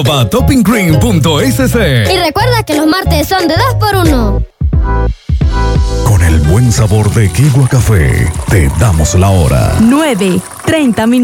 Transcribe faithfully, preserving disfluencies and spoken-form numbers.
Va topping cream punto s c. Y recuerda que los martes son de dos por uno. Con el buen sabor de Kiwa Café, te damos la hora. nueve, treinta minutos.